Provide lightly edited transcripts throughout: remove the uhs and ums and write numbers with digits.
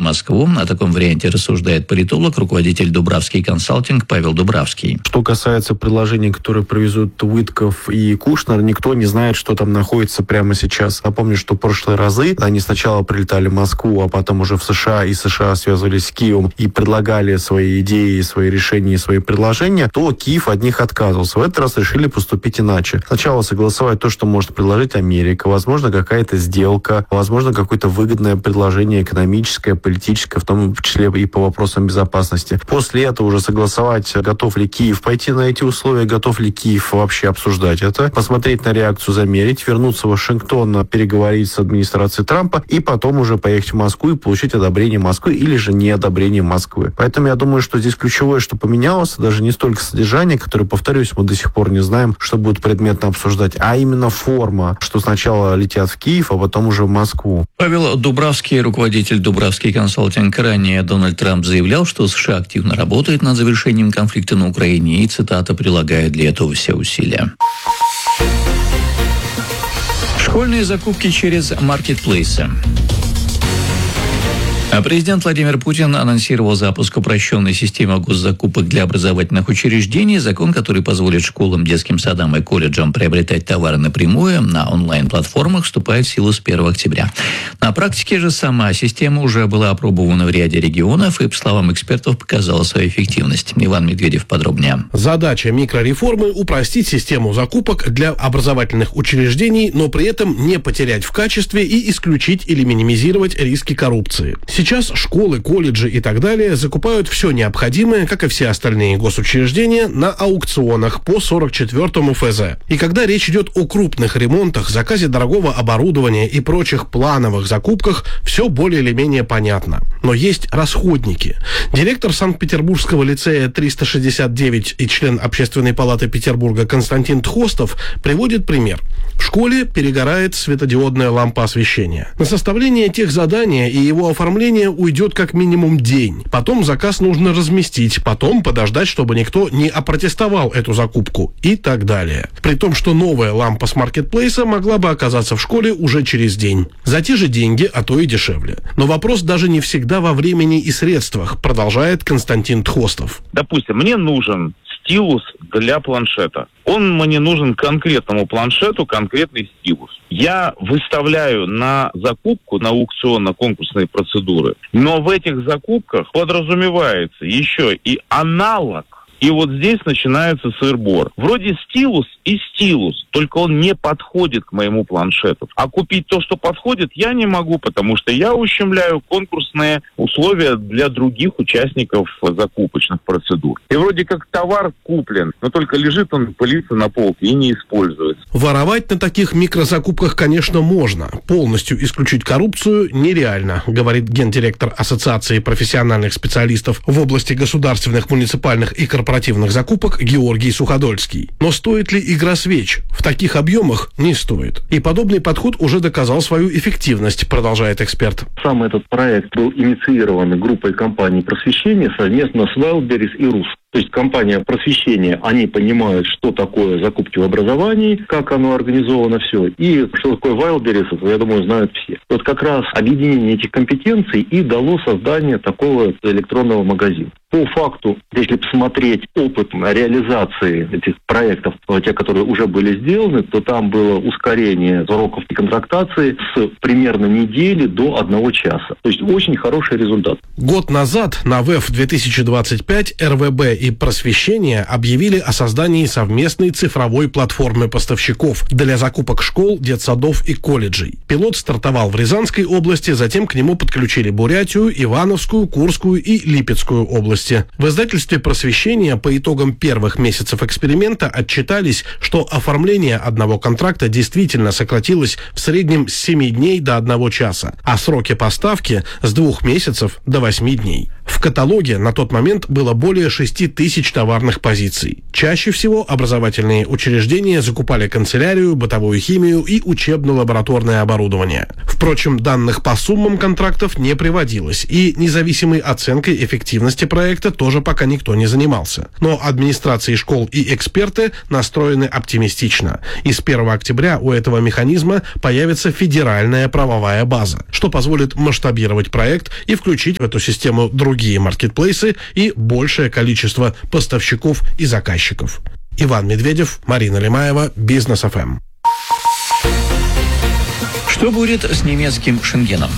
Москву. О таком варианте рассуждает политолог, руководитель Дубравский консалтинг Павел Дубравский. Что касается приложений, которые привезут Уитков и Кушнер, никто не знает, что там находится прямо сейчас. Напомню, что в прошлые разы они сначала прилетали в Москву, а потом уже в США, и США связывались с Киевом и предлагали свои идеи, свои решения, свои предложения, то Киев от них отказывался. В этот раз решили поступить иначе. Сначала согласовать то, что может предложить Америка, возможно, какая-то сделка, возможно, какое-то выгодное предложение экономическое, политическое, в том числе и по вопросам безопасности. После этого уже согласовать, готов ли Киев пойти на эти условия, готов ли Киев вообще обсуждать это, посмотреть на реакцию, замерить, вернуться в Вашингтон, переговорить с администрацией Трампа и потом уже поехать в Москву и получить одобрение Москвы или же неодобрение Москвы. Поэтому я думаю, что здесь ключевое, что поменялось, даже не столько содержание, которое, повторюсь, мы до сих пор не знаем, что будет предметно обсуждать, а именно форма, что сначала летят в Киев, а потом уже в Москву. Павел Дубравский, руководитель Дубравский консалтинг. Ранее Дональд Трамп заявлял, что США активно работает над завершением конфликта на Украине и, цитата, прилагает для этого все усилия. Школьные закупки через маркетплейсы. Президент Владимир Путин анонсировал запуск упрощенной системы госзакупок для образовательных учреждений. Закон, который позволит школам, детским садам и колледжам приобретать товары напрямую на онлайн-платформах, вступает в силу с 1 октября. На практике же сама система уже была опробована в ряде регионов и, по словам экспертов, показала свою эффективность. Иван Медведев подробнее. Задача микрореформы – упростить систему закупок для образовательных учреждений, но при этом не потерять в качестве и исключить или минимизировать риски коррупции. Сейчас школы, колледжи и так далее закупают все необходимое, как и все остальные госучреждения, на аукционах по 44-му ФЗ. И когда речь идет о крупных ремонтах, заказе дорогого оборудования и прочих плановых закупках, все более или менее понятно. Но есть расходники. Директор Санкт-Петербургского лицея 369 и член Общественной палаты Петербурга Константин Тхостов приводит пример. В школе перегорает светодиодная лампа освещения. На составление техзадания и его оформление уйдет как минимум день. Потом заказ нужно разместить, потом подождать, чтобы никто не опротестовал эту закупку и так далее. При том, что новая лампа с маркетплейса могла бы оказаться в школе уже через день. За те же деньги, а то и дешевле. Но вопрос даже не всегда во времени и средствах, продолжает Константин Тхостов. Допустим, мне нужен стилус для планшета. Он мне нужен конкретному планшету, конкретный стилус. Я выставляю на закупку, на аукционно-конкурсные процедуры, но в этих закупках подразумевается еще и аналог. И вот здесь начинается сыр-бор. Вроде стилус и стилус, только он не подходит к моему планшету. А купить то, что подходит, я не могу, потому что я ущемляю конкурсные условия для других участников закупочных процедур. И вроде как товар куплен, но только лежит он, пылится на полке и не используется. Воровать на таких микрозакупках, конечно, можно. Полностью исключить коррупцию нереально, говорит гендиректор Ассоциации профессиональных специалистов в области государственных, муниципальных и корпоративных закупок Георгий Суходольский. Но стоит ли игра свеч? В таких объемах не стоит. И подобный подход уже доказал свою эффективность, продолжает эксперт. Сам этот проект был инициирован группой компаний просвещения совместно с Wildberries и РУС. То есть компания просвещения, они понимают, что такое закупки в образовании, как оно организовано все, и что такое Wildberries, я думаю, знают все. Вот как раз объединение этих компетенций и дало создание такого электронного магазина. По факту, если посмотреть опыт реализации этих проектов, те, которые уже были сделаны, то там было ускорение сроков контрактации с примерно недели до 1 часа. То есть очень хороший результат. Год назад на ВЭФ 2025 РВБ и Просвещение объявили о создании совместной цифровой платформы поставщиков для закупок школ, детсадов и колледжей. Пилот стартовал в Рязанской области, затем к нему подключили Бурятию, Ивановскую, Курскую и Липецкую области. В издательстве «Просвещение» по итогам первых месяцев эксперимента отчитались, что оформление одного контракта действительно сократилось в среднем с 7 дней до 1 часа, а сроки поставки с 2 месяцев до 8 дней. В каталоге на тот момент было более 6 тысяч товарных позиций. Чаще всего образовательные учреждения закупали канцелярию, бытовую химию и учебно-лабораторное оборудование. Впрочем, данных по суммам контрактов не приводилось, и независимой оценкой эффективности проекта тоже пока никто не занимался. Но администрации школ и эксперты настроены оптимистично. И с 1 октября у этого механизма появится федеральная правовая база, что позволит масштабировать проект и включить в эту систему другие маркетплейсы и большее количество поставщиков и заказчиков. Иван Медведев, Марина Лемаева, Бизнес ФМ. Что будет с немецким Шенгеном?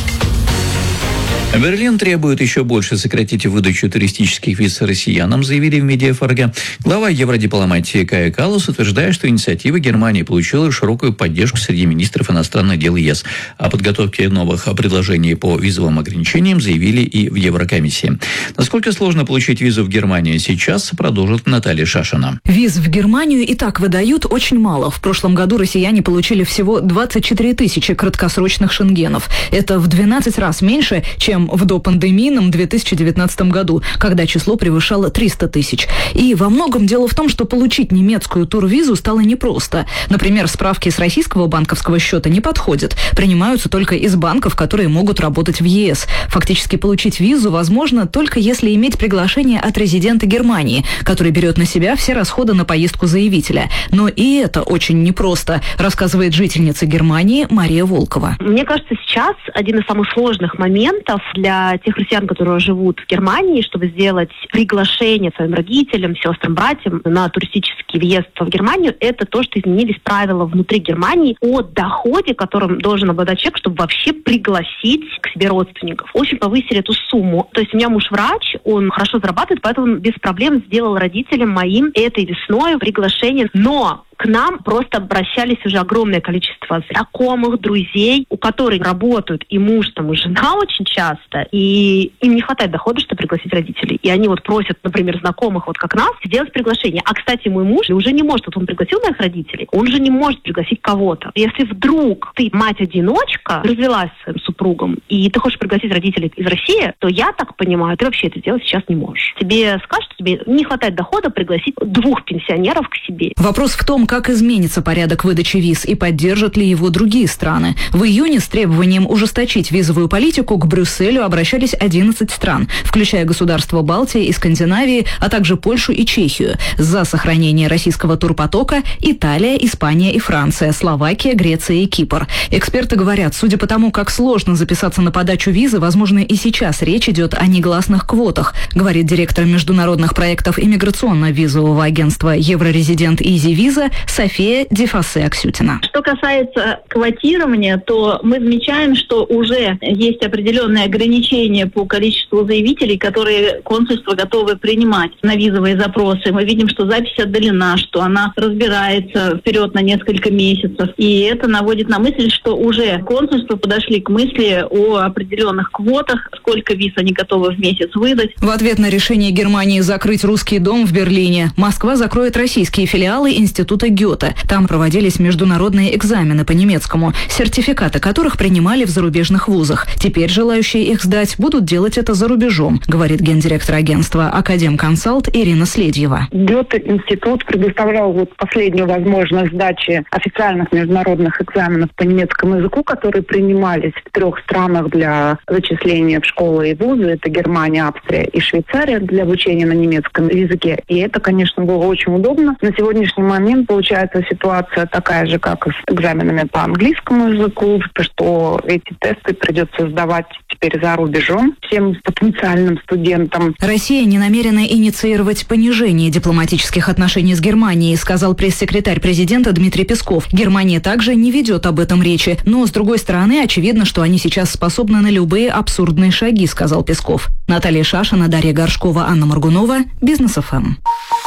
Берлин требует еще больше сократить выдачу туристических виз россиянам, заявили в Медиафорге. Глава евродипломатии Кая Каллас утверждает, что инициатива Германии получила широкую поддержку среди министров иностранных дел ЕС. О подготовке новых предложений по визовым ограничениям заявили и в Еврокомиссии. Насколько сложно получить визу в Германию сейчас, продолжит Наталья Шашина. Виз в Германию и так выдают очень мало. В прошлом году россияне получили всего 24 тысячи краткосрочных шенгенов. Это в 12 раз меньше, чем в допандемийном 2019 году, когда число превышало 300 тысяч. И во многом дело в том, что получить немецкую турвизу стало непросто. Например, справки с российского банковского счета не подходят. Принимаются только из банков, которые могут работать в ЕС. Фактически получить визу возможно только если иметь приглашение от резидента Германии, который берет на себя все расходы на поездку заявителя. Но и это очень непросто, рассказывает жительница Германии Мария Волкова. Мне кажется, сейчас один из самых сложных моментов для тех россиян, которые живут в Германии, чтобы сделать приглашение своим родителям, сестрам, братьям на туристический въезд в Германию, это то, что изменились правила внутри Германии о доходе, которым должен обладать человек, чтобы вообще пригласить к себе родственников. Очень повысили эту сумму. То есть у меня муж врач, он хорошо зарабатывает, поэтому без проблем сделал родителям моим этой весной приглашение. Но к нам просто обращались уже огромное количество знакомых, друзей, у которых работают и муж, там, и жена очень часто, и им не хватает дохода, чтобы пригласить родителей. И они вот просят, например, знакомых, вот как нас, сделать приглашение. А, кстати, мой муж уже не может, вот он пригласил моих родителей, он же не может пригласить кого-то. Если вдруг ты мать-одиночка, развелась с своим супругом, и ты хочешь пригласить родителей из России, то я так понимаю, ты вообще это сделать сейчас не можешь. Тебе скажут, что тебе не хватает дохода пригласить 2 пенсионеров к себе. Вопрос в том, как изменится порядок выдачи виз и поддержат ли его другие страны. В июне с требованием ужесточить визовую политику к Брюсселю обращались 11 стран, включая государства Балтии и Скандинавии, а также Польшу и Чехию. За сохранение российского турпотока Италия, Испания и Франция, Словакия, Греция и Кипр. Эксперты говорят, судя по тому, как сложно записаться на подачу визы, возможно, и сейчас речь идет о негласных квотах, говорит директор международных проектов иммиграционно-визового агентства «Еврорезидент Изи Виза» София Дефасе-Аксютина. Что касается квотирования, то мы замечаем, что уже есть определенные ограничения по количеству заявителей, которые консульства готовы принимать на визовые запросы. Мы видим, что запись отдалена, что она разбирается вперед на несколько месяцев. И это наводит на мысль, что уже консульства подошли к мысли о определенных квотах, сколько виз они готовы в месяц выдать. В ответ на решение Германии закрыть русский дом в Берлине, Москва закроет российские филиалы Института Гёте. Там проводились международные экзамены по немецкому, сертификаты которых принимали в зарубежных вузах. Теперь желающие их сдать будут делать это за рубежом, говорит гендиректор агентства «Академконсалт» Ирина Следьева. Гёте-институт предоставлял последнюю возможность сдачи официальных международных экзаменов по немецкому языку, которые принимались в 3 странах для зачисления в школы и вузы. Это Германия, Австрия и Швейцария для обучения на немецком языке. И это, конечно, было очень удобно. На сегодняшний момент получается ситуация такая же, как и с экзаменами по английскому языку, что эти тесты придется сдавать теперь за рубежом всем потенциальным студентам. Россия не намерена инициировать понижение дипломатических отношений с Германией, сказал пресс-секретарь президента Дмитрий Песков. Германия также не ведет об этом речи. Но, с другой стороны, очевидно, что они сейчас способны на любые абсурдные шаги, сказал Песков. Наталья Шашина, Дарья Горшкова, Анна Моргунова, Бизнес ФМ.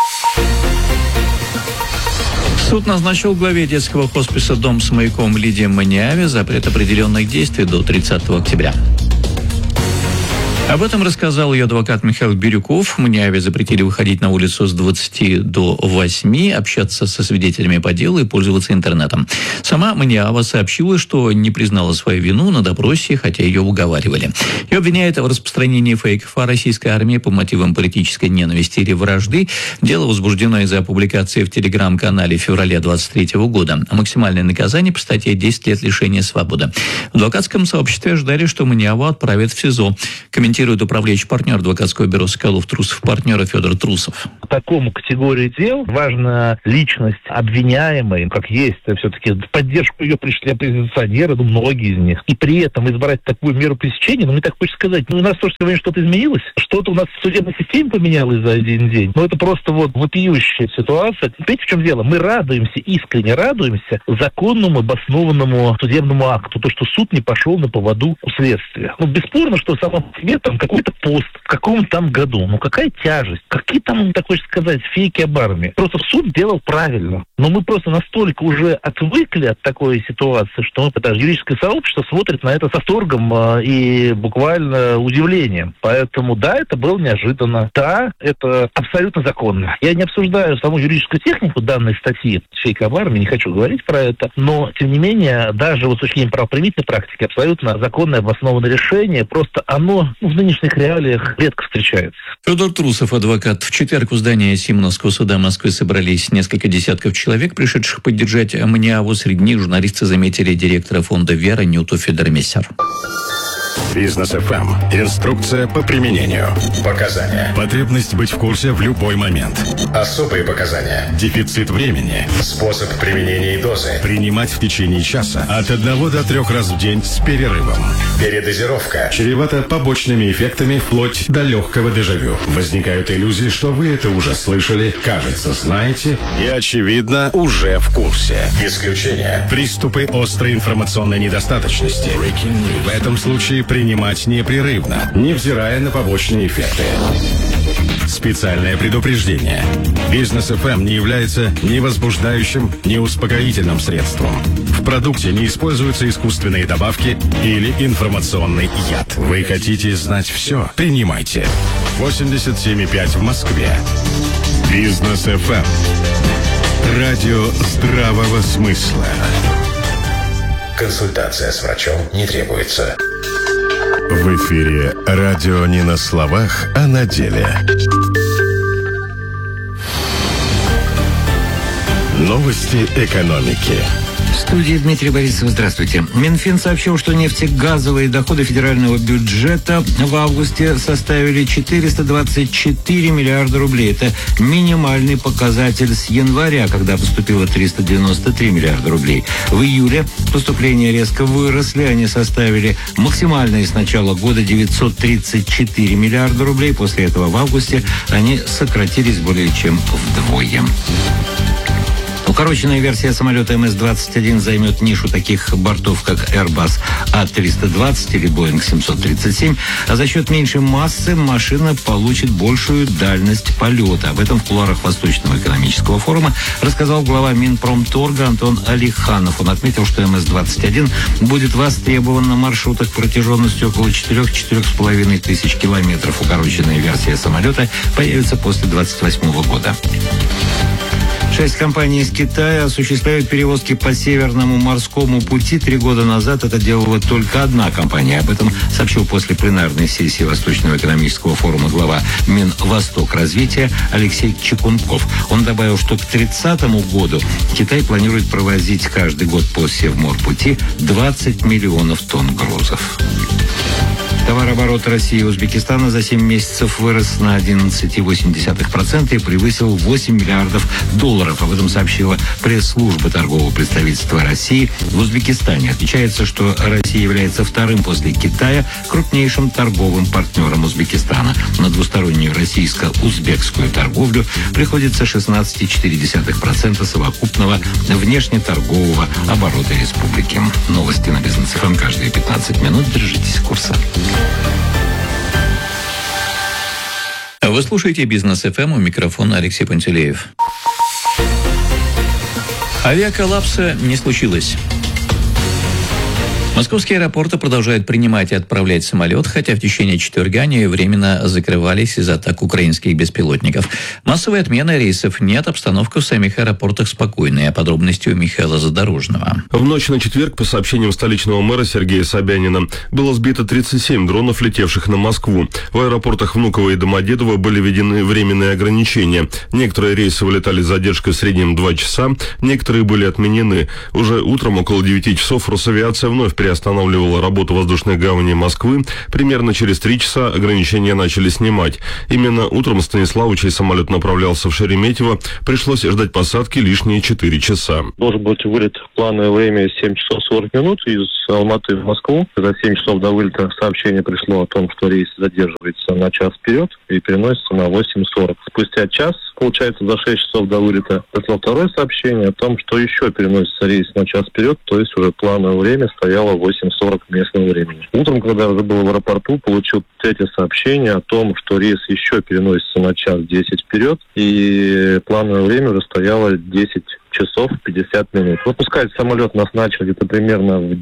Суд назначил главе детского хосписа «Дом с маяком» Лидии Маниаве запрет определенных действий до 30 октября. Об этом рассказал ее адвокат Михаил Бирюков. Мниаве запретили выходить на улицу с 20 до 8, общаться со свидетелями по делу и пользоваться интернетом. Сама Мниава сообщила, что не признала свою вину на допросе, хотя ее уговаривали. Ее обвиняют в распространении фейков о российской армии по мотивам политической ненависти или вражды. Дело возбуждено из-за публикации в телеграм-канале в феврале 2023 года. Максимальное наказание по статье 10 лет лишения свободы. В адвокатском сообществе ожидали, что Мниаву отправят в СИЗО. Комментирует управляющий партнер адвокатского бюро Соколов-Трусов, партнера Федор Трусов. По такому категории дел важна личность обвиняемой, как есть, все-таки в поддержку ее пришли оппозиционеры, многие из них. И при этом избрать такую меру пресечения, мне так хочется сказать, у нас тоже сегодня что-то изменилось, что-то у нас в судебной системе поменялось за один день. Это просто вопиющая ситуация. Видите, в чем дело? Мы радуемся, искренне радуемся законному, обоснованному судебному акту, то, что суд не пошел на поводу у следствия. Бесспорно, что сам по себе какой-то пост в каком-то там году. Какая тяжесть? Какие там, так хочется сказать, фейки об армии? Просто суд делал правильно. Но мы просто настолько уже отвыкли от такой ситуации, что даже юридическое сообщество смотрит на это с восторгом и буквально удивлением. Поэтому, да, это было неожиданно. Да, это абсолютно законно. Я не обсуждаю саму юридическую технику данной статьи фейка об армии, не хочу говорить про это, но, тем не менее, даже с точки зрения правоприменительной практики, абсолютно законное обоснованное решение, просто оно в нынешних реалиях редко встречается. Федор Трусов, адвокат. В четверг у здания Симоновского суда Москвы собрались несколько десятков человек, пришедших поддержать Мниаву. Среди них журналисты заметили директора фонда «Вера» Нюту Федермессер. Бизнес ФМ. Инструкция по применению. Показания. Потребность быть в курсе в любой момент. Особые показания. Дефицит времени. Способ применения и дозы. Принимать в течение часа от 1 до 3 раз в день с перерывом. Передозировка. Чревата побочными эффектами вплоть до легкого дежавю. Возникают иллюзии, что вы это уже слышали, кажется, знаете и, очевидно, уже в курсе. Исключение. Приступы острой информационной недостаточности. В этом случае принимать непрерывно, невзирая на побочные эффекты. Специальное предупреждение. Бизнес ФМ не является ни возбуждающим, ни успокоительным средством. В продукте не используются искусственные добавки или информационный яд. Вы хотите знать все? Принимайте. 87,5 в Москве. Бизнес ФМ. Радио здравого смысла. Консультация с врачом не требуется. В эфире радио не на словах, а на деле. Новости экономики. В студии Дмитрий Борисов. Здравствуйте. Минфин сообщил, что нефтегазовые доходы федерального бюджета в августе составили 424 миллиарда рублей. Это минимальный показатель с января, когда поступило 393 миллиарда рублей. В июле поступления резко выросли. Они составили максимальные с начала года 934 миллиарда рублей. После этого в августе они сократились более чем вдвое. Укороченная версия самолета МС-21 займет нишу таких бортов, как Airbus А320 или Boeing 737, а за счет меньшей массы машина получит большую дальность полета. Об этом в кулуарах Восточного экономического форума рассказал глава Минпромторга Антон Алиханов. Он отметил, что МС-21 будет востребован на маршрутах протяженностью около 4-4,5 тысяч километров. Укороченная версия самолета появится после 2028 года. 6 компаний из Китая осуществляют перевозки по Северному морскому пути. 3 года назад это делала только одна компания. Об этом сообщил после пленарной сессии Восточного экономического форума глава Минвосток развития Алексей Чекунков. Он добавил, что к 30 году Китай планирует провозить каждый год по Севморпути 20 миллионов тонн грузов. Товарооборот России и Узбекистана за 7 месяцев вырос на 11,8% и превысил 8 миллиардов долларов. Об этом сообщила пресс-служба торгового представительства России в Узбекистане. Отмечается, что Россия является вторым после Китая крупнейшим торговым партнером Узбекистана. На двустороннюю российско-узбекскую торговлю приходится 16,4% совокупного внешнеторгового оборота республики. Новости на Бизнес ФМ каждые 15 минут. Держитесь курса. Вы слушаете «Бизнес ФМ», у микрофона Алексей Пантелеев. Авиаколлапса не случилось. Московские аэропорты продолжают принимать и отправлять самолет, хотя в течение четверга они временно закрывались из-за атак украинских беспилотников. Массовой отмены рейсов нет, обстановка в самих аэропортах спокойная. Подробности у Михаила Задорожного. В ночь на четверг, по сообщениям столичного мэра Сергея Собянина, было сбито 37 дронов, летевших на Москву. В аэропортах Внуково и Домодедово были введены временные ограничения. Некоторые рейсы вылетали с задержкой в среднем 2 часа, некоторые были отменены. Уже утром около 9 часов Росавиация вновь приостанавливала работу воздушной гавани Москвы. Примерно через 3 часа ограничения начали снимать. Именно утром Станиславу, чей самолет направлялся в Шереметьево, пришлось ждать посадки лишние 4 часа. Должен быть вылет в плановое время 7 часов 40 минут из Алматы в Москву. За 7 часов до вылета сообщение пришло о том, что рейс задерживается на час вперед и переносится на 8:40. Спустя час, получается, за 6 часов до вылета пришло второе сообщение о том, что еще переносится рейс на час вперед, то есть уже плановое время стояло 8:40 местного времени. Утром, когда я уже был в аэропорту, получил третье сообщение о том, что рейс еще переносится на час 10 вперед, и плановое время уже стояло 10 часов 50 минут. Выпускать самолет нас начали где-то примерно в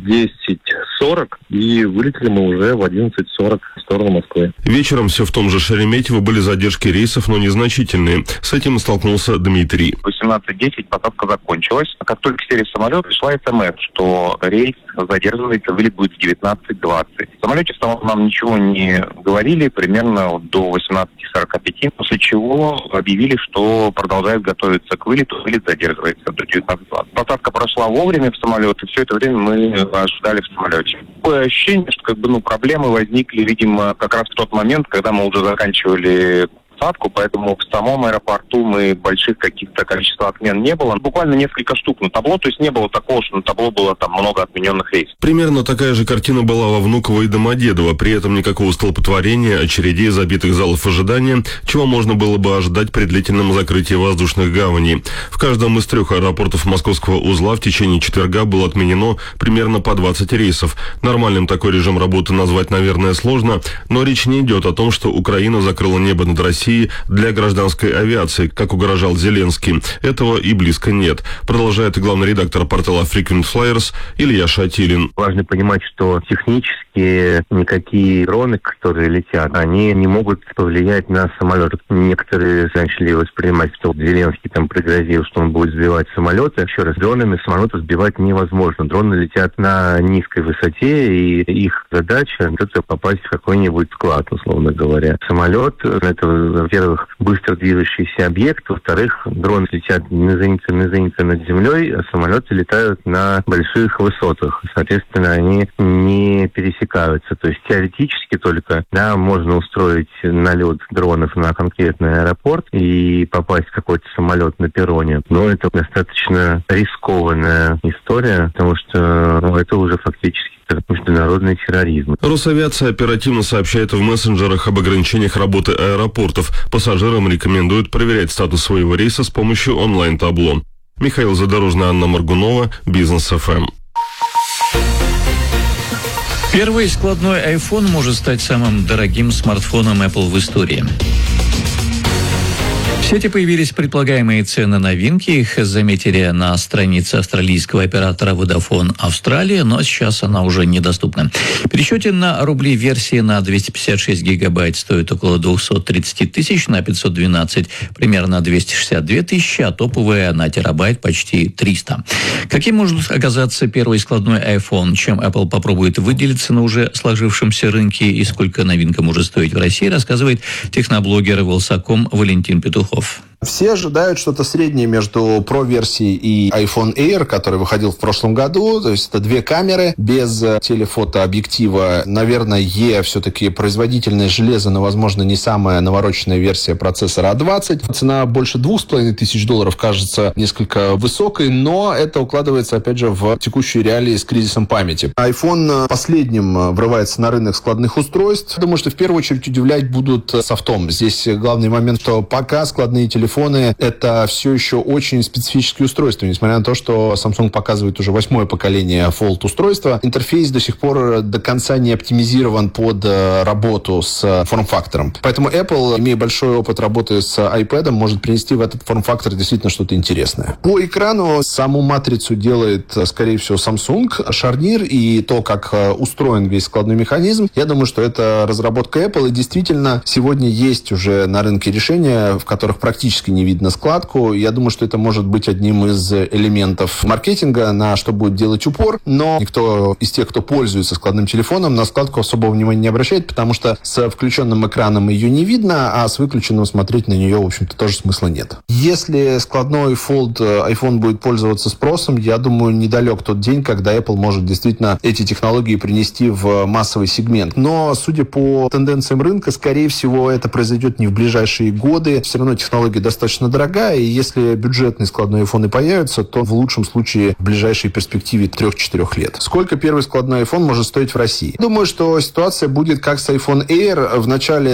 10:40, и вылетели мы уже в 11:40 в сторону Москвы. Вечером все в том же Шереметьево были задержки рейсов, но незначительные. С этим столкнулся Дмитрий. В 18:10 посадка закончилась. А как только сели в самолет, пришла СМС, что рейс задерживается, вылет будет в 19:20. В самолете самом нам ничего не говорили, примерно до 18:45, после чего объявили, что продолжают готовиться к вылету, вылет задерживается до 19:20. Посадка прошла вовремя в самолет, и все это время мы ожидали в самолете. Такое ощущение, что проблемы возникли, видимо, как раз в тот момент, когда мы уже заканчивали посадку, поэтому в самом аэропорту больших каких-то количеств отмен не было. Буквально несколько штук на табло, то есть не было такого, что на табло было там много отмененных рейсов. Примерно такая же картина была во Внуково и Домодедово. При этом никакого столпотворения, очередей, забитых залов ожидания, чего можно было бы ожидать при длительном закрытии воздушных гаваней. В каждом из 3 аэропортов московского узла в течение четверга было отменено примерно по 20 рейсов. Нормальным такой режим работы назвать, наверное, сложно, но речь не идет о том, что Украина закрыла небо над Россией для гражданской авиации, как угрожал Зеленский. Этого и близко нет. Продолжает главный редактор портала Frequent Flyers Илья Шатилин. Важно понимать, что технически никакие дроны, которые летят, они не могут повлиять на самолет. Некоторые начали воспринимать, что Зеленский там пригрозил, что он будет сбивать самолеты. Еще раз, дронами самолеты сбивать невозможно. Дроны летят на низкой высоте, и их задача — это попасть в какой-нибудь склад, условно говоря. Самолет — это, во-первых, быстро движущийся объект, во-вторых, дроны летят низенько над землей, а самолеты летают на больших высотах. Соответственно, они не пересекаются. То есть теоретически только можно устроить налет дронов на конкретный аэропорт и попасть в какой-то самолет на перроне. Но это достаточно рискованная история, потому что это уже фактически международный терроризм. Росавиация оперативно сообщает в мессенджерах об ограничениях работы аэропортов. Пассажирам рекомендуют проверять статус своего рейса с помощью онлайн-табло. Михаил Задорожный, Анна Маргунова, Бизнес ФМ. Первый складной iPhone может стать самым дорогим смартфоном Apple в истории. В сети появились предполагаемые цены новинки. Их заметили на странице австралийского оператора Vodafone Австралия, но сейчас она уже недоступна. В пересчете на рубли версии на 256 гигабайт стоит около 230 тысяч, на 512 примерно 262 тысячи, а топовая на терабайт почти 300. Каким может оказаться первый складной iPhone? Чем Apple попробует выделиться на уже сложившемся рынке и сколько новинка может стоить в России, рассказывает техноблогер Wylsacom Валентин Петухов. Все ожидают что-то среднее между Pro-версией и iPhone Air, который выходил в прошлом году. То есть это 2 камеры без телефотообъектива. Наверное, все-таки производительное железо, но, возможно, не самая навороченная версия процессора A20. Цена больше $2500 кажется несколько высокой, но это укладывается, опять же, в текущие реалии с кризисом памяти. iPhone последним врывается на рынок складных устройств. Думаю, что в первую очередь удивлять будут софтом. Здесь главный момент, что пока складные телефоны телефоны — это все еще очень специфические устройства. Несмотря на то, что Samsung показывает уже 8-е поколение Fold устройства, интерфейс до сих пор до конца не оптимизирован под работу с форм-фактором. Поэтому Apple, имея большой опыт работы с iPad, может принести в этот форм-фактор действительно что-то интересное. По экрану саму матрицу делает, скорее всего, Samsung. Шарнир и то, как устроен весь складной механизм, я думаю, что это разработка Apple. И действительно, сегодня есть уже на рынке решения, в которых практически не видно складку. Я думаю, что это может быть одним из элементов маркетинга, на что будет делать упор. Но никто из тех, кто пользуется складным телефоном, на складку особого внимания не обращает, потому что с включенным экраном ее не видно, а с выключенным смотреть на нее, в общем-то, тоже смысла нет. Если складной Fold iPhone будет пользоваться спросом, я думаю, недалек тот день, когда Apple может действительно эти технологии принести в массовый сегмент. Но, судя по тенденциям рынка, скорее всего, это произойдет не в ближайшие годы. Все равно технология достаточно дорогая, и если бюджетные складные iPhone появятся, то в лучшем случае в ближайшей перспективе 3-4 лет. Сколько первый складной iPhone может стоить в России? Думаю, что ситуация будет как с iPhone Air. В начале